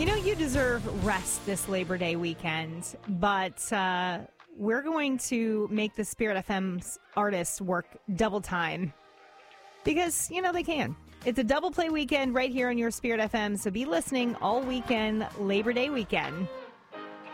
You know, you deserve rest this Labor Day weekend, but we're going to make the Spirit FM's artists work double time because, you know, they can. It's a double play weekend right here on your Spirit FM, so be listening all weekend, Labor Day weekend.